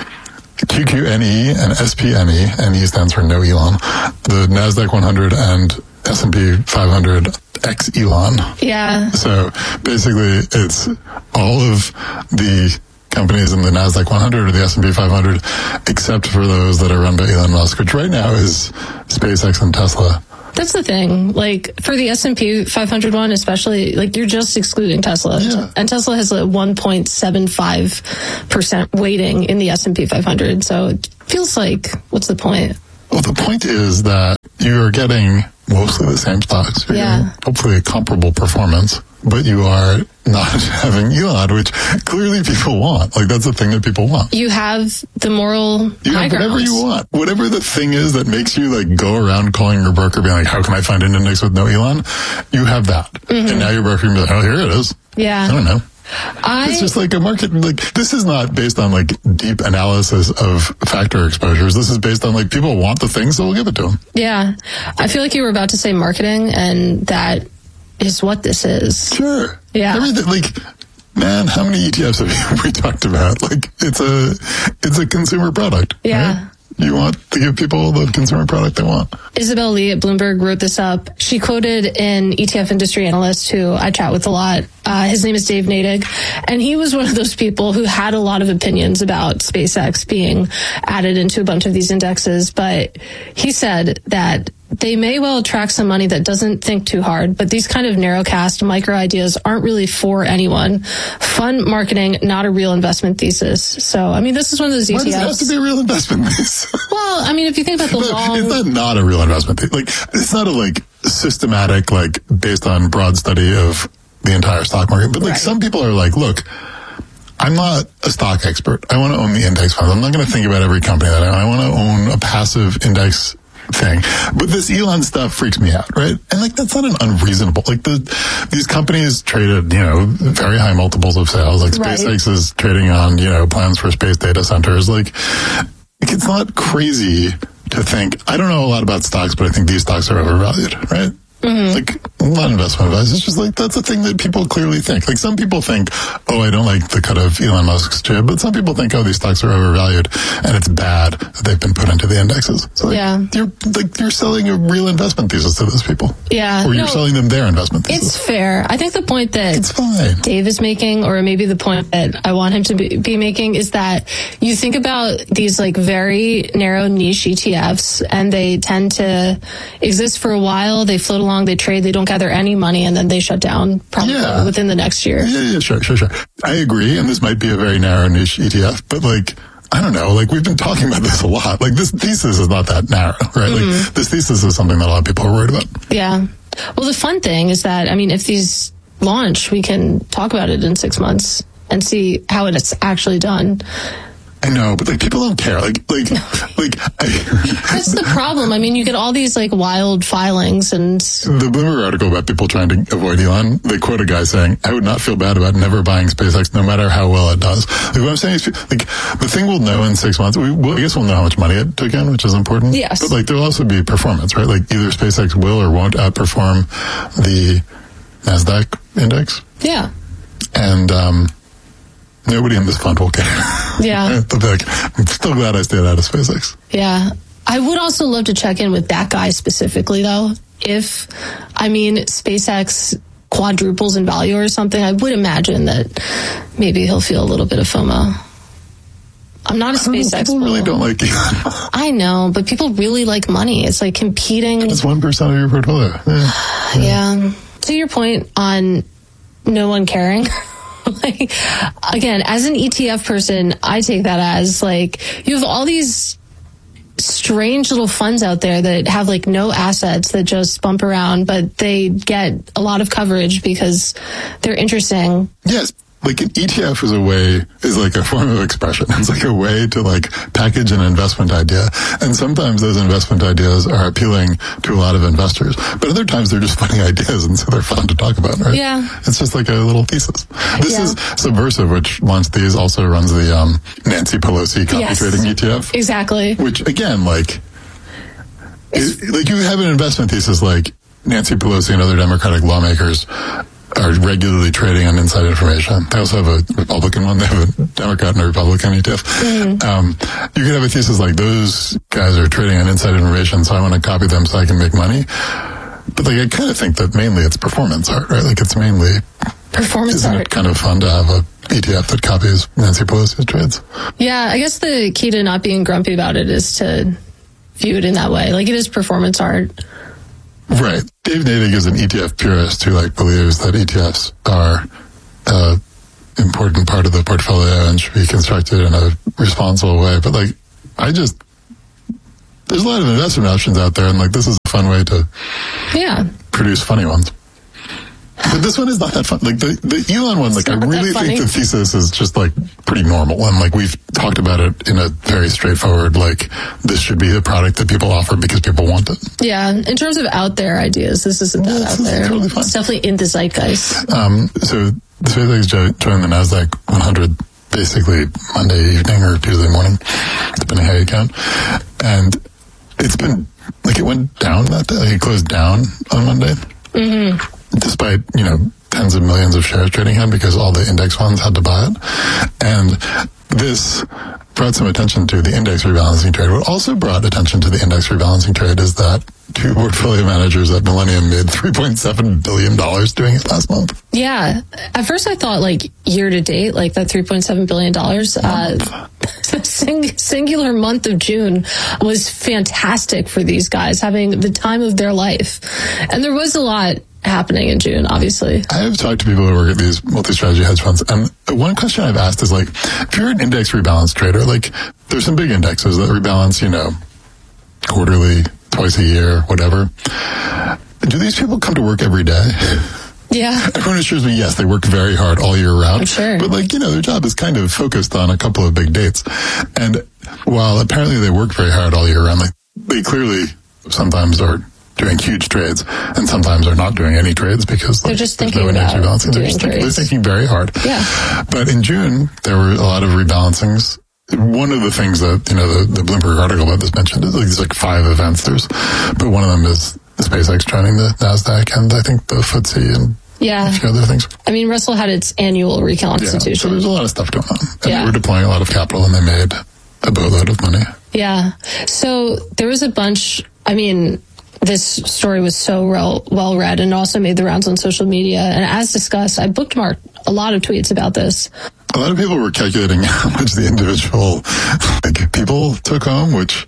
Q Q N E and S P N E, N E stands for no Elon, the NASDAQ one hundred and S and P five hundred X Elon. Yeah. So basically, it's all of the companies in the NASDAQ one hundred or the S and P five hundred, except for those that are run by Elon Musk, which right now is SpaceX and Tesla. That's the thing. Like, for the S and P five hundred one, especially, like, you're just excluding Tesla. Yeah. And Tesla has a one point seven five percent weighting in the S and P five hundred. So it feels like, what's the point? Well, the point is that you are getting mostly the same stocks. You're yeah. getting hopefully a comparable performance, but you are not having Elon, which clearly people want. Like, that's the thing that people want. You have the moral You high have whatever grounds. you want. Whatever the thing is that makes you, like, go around calling your broker being like, how can I find an index with no Elon? You have that. Mm-hmm. And now your broker can be like, oh, here it is. Yeah. I don't know. I, it's just like a market, like, this is not based on, like, deep analysis of factor exposures. This is based on, like, people want the thing, so we'll give it to them. Yeah. I feel like you were about to say marketing, and that is what this is. Sure. Yeah. Everything, like, man, how many E T Fs have we talked about? Like, it's a, it's a consumer product. Yeah. Right? You want to give people the consumer product they want. Isabel Lee at Bloomberg wrote this up. She quoted an E T F industry analyst who I chat with a lot. Uh, his name is Dave Nadig. And he was one of those people who had a lot of opinions about SpaceX being added into a bunch of these indexes. But he said that they may well attract some money that doesn't think too hard, but these kind of narrowcast micro ideas aren't really for anyone. Fun marketing, not a real investment thesis. So, I mean, this is one of those E T Fs. Why does it have to be a real investment thesis? Well, I mean, if you think about the no, long... It's not, not a real investment thesis. Like, it's not a, like, systematic, like, based on broad study of the entire stock market. But, like, right. Some people are like, look, I'm not a stock expert. I want to own the index funds. I'm not going to think about every company that I own. I want to own a passive index thing. But this Elon stuff freaks me out, right? And like, that's not an unreasonable, like the, these companies traded, you know, very high multiples of sales. Like SpaceX right. is trading on, you know, plans for space data centers. Like, it's not crazy to think, I don't know a lot about stocks, but I think these stocks are overvalued, right? Mm-hmm. Like, not investment advice. It's just like, that's a thing that people clearly think. Like, some people think, oh, I don't like the cut of Elon Musk's jib, but some people think, oh, these stocks are overvalued, and it's bad that they've been put into the indexes. So, like, yeah. you're, like, you're selling a real investment thesis to those people. Yeah. Or you're no, selling them their investment thesis. It's fair. I think the point that Dave is making, or maybe the point that I want him to be, be making, is that you think about these, like, very narrow niche E T Fs, and they tend to exist for a while, they float along, they trade, they don't gather any money, and then they shut down probably yeah. within the next year. Yeah, yeah, sure, sure, sure. I agree, and this might be a very narrow niche E T F, but like, I don't know, like we've been talking about this a lot. Like this thesis is not that narrow, right? Mm-hmm. Like this thesis is something that a lot of people are worried about. Yeah. Well, the fun thing is that, I mean, if these launch, we can talk about it in six months and see how it's actually done. I know, but like people don't care. Like, like, like. I, That's the problem. I mean, you get all these like wild filings, and the Bloomberg article about people trying to avoid Elon. They quote a guy saying, "I would not feel bad about never buying SpaceX, no matter how well it does." Like, what I'm saying is, like, the thing we'll know in six months. We, well, I guess we'll know how much money it took in, which is important. Yes. But like, there'll also be performance, right? Like, either SpaceX will or won't outperform the NASDAQ index. Yeah. And um. Nobody in this fund will care. Yeah. Like, I'm still glad I stayed out of SpaceX. Yeah. I would also love to check in with that guy specifically, though. If, I mean, SpaceX quadruples in value or something, I would imagine that maybe he'll feel a little bit of FOMO. I'm not a SpaceX. People really don't like Elon. I know, but people really like money. It's like competing. It's one percent of your portfolio. Yeah. yeah. yeah. To your point on no one caring. Like, again, as an E T F person, I take that as like you have all these strange little funds out there that have like no assets that just bump around, but they get a lot of coverage because they're interesting. Yes. Like an E T F is a way, is like a form of expression. It's like a way to like package an investment idea. And sometimes those investment ideas are appealing to a lot of investors. But other times they're just funny ideas, and so they're fun to talk about, right? Yeah. It's just like a little thesis. This yeah. is Subversive, which launched these, also runs the um, Nancy Pelosi copy yes. trading E T F. Exactly. Which, again, like, it, like you have an investment thesis like Nancy Pelosi and other Democratic lawmakers are regularly trading on inside information. They also have a Republican one. They have a Democrat and a Republican E T F. Mm. Um, you could have a thesis like those guys are trading on inside information, so I want to copy them so I can make money. But like, I kind of think that mainly it's performance art, right? Like it's mainly performance isn't art. It kind of fun to have a E T F that copies Nancy Pelosi's trades? Yeah, I guess the key to not being grumpy about it is to view it in that way. Like it is performance art. Right. Dave Nadig is an E T F purist who like believes that E T Fs are an important part of the portfolio and should be constructed in a responsible way. But like, I just, there's a lot of investment options out there, and like this is a fun way to yeah produce funny ones. But this one is not that fun. Like the, the Elon one, like I really think the thesis is just like pretty normal. And like we've talked about it in a very straightforward, like this should be the product that people offer because people want it. Yeah. In terms of out there ideas, this isn't that yeah, out there. Totally it's definitely in the zeitgeist. Um, so SpaceX joined the NASDAQ one hundred basically Monday evening or Tuesday morning, depending how you count. And it's been like it went down that day. Like it closed down on Monday. Mm-hmm. Despite, you know, tens of millions of shares trading hands because all the index funds had to buy it. And this brought some attention to the index rebalancing trade. What also brought attention to the index rebalancing trade is that two portfolio managers at Millennium made three point seven billion dollars doing it last month. Yeah. At first I thought like year to date, like that three point seven billion dollars, uh, the sing- singular month of June was fantastic for these guys, having the time of their life. And there was a lot happening in June, obviously. I have talked to people who work at these multi-strategy hedge funds, and one question I've asked is like, if you're an index rebalance trader, like there's some big indexes that rebalance, you know, quarterly, twice a year, whatever. Do these people come to work every day? Yeah. Everyone assures me, yes, they work very hard all year round. I'm sure. But like, you know, their job is kind of focused on a couple of big dates. And while apparently they work very hard all year round, like they clearly sometimes are doing huge trades and sometimes are not doing any trades because they're like, just there's thinking no index about rebalancing. They're, doing just thinking, trades. they're thinking very hard. Yeah. But in June, there were a lot of rebalancings. One of the things that, you know, the, the Bloomberg article about this mentioned is like, there's like five events. There's, but one of them is the SpaceX joining the NASDAQ and I think the F T S E and yeah. a few other things. I mean, Russell had its annual reconstitution. Yeah, so there's a lot of stuff going on. And yeah. they were deploying a lot of capital and they made a boatload of money. Yeah. So there was a bunch, I mean, this story was so well, well read and also made the rounds on social media. And as discussed, I bookmarked a lot of tweets about this. A lot of people were calculating how much the individual like, people took home, which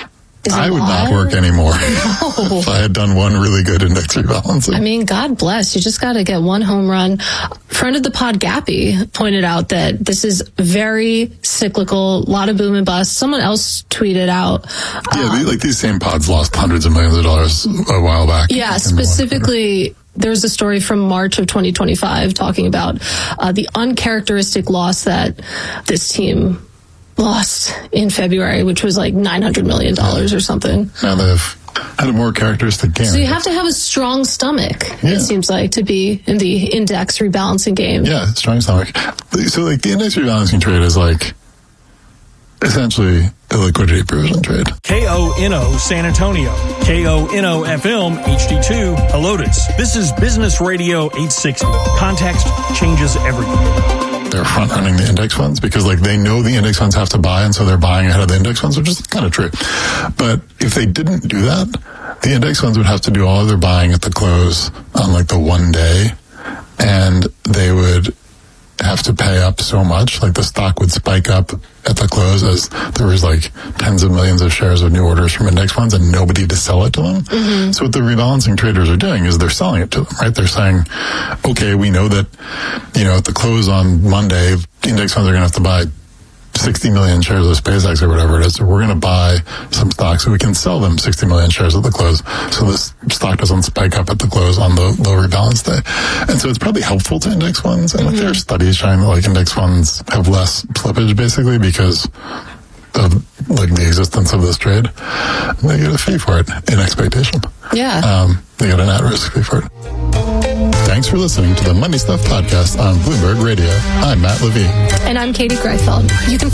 I would not work anymore No. if I had done one really good index rebalancing. I mean, God bless. You just got to get one home run. Friend of the pod, Gappy, pointed out that this is very cyclical, a lot of boom and bust. Someone else tweeted out. Yeah, um, they, like these same pods lost hundreds of millions of dollars a while back. Yeah, specifically, there's a story from March of twenty twenty-five talking about uh, the uncharacteristic loss that this team lost in February, which was like nine hundred million dollars or something. Now they've had a more characteristic gain. So you have to have a strong stomach, yeah. it seems like, to be in the index rebalancing game. Yeah, strong stomach. So like the index rebalancing trade is like essentially a liquidity provision trade. K O N O San Antonio, K O N O F M H D two Helotes. This is Business Radio eight sixty. Context changes everything. They're front running the index funds because like they know the index funds have to buy and so they're buying ahead of the index funds, which is kind of true. But if they didn't do that, the index funds would have to do all of their buying at the close on like the one day and they would have to pay up so much, like the stock would spike up at the close as there was like tens of millions of shares of new orders from index funds and nobody to sell it to them. Mm-hmm. So what the rebalancing traders are doing is they're selling it to them, right? They're saying, okay, we know that, you know, at the close on Monday, index funds are going to have to buy sixty million shares of SpaceX or whatever it is. So we're going to buy some stock so we can sell them sixty million shares at the close. So this stock doesn't spike up at the close on the low rebalance day. And so it's probably helpful to index funds. And like there are studies showing that like index funds have less slippage basically because of like the existence of this trade. They get a fee for it in expectation. Yeah. Um, they get an at-risk fee for it. Thanks for listening to the Money Stuff Podcast on Bloomberg Radio. I'm Matt Levine. And I'm Katie Greifeld. You can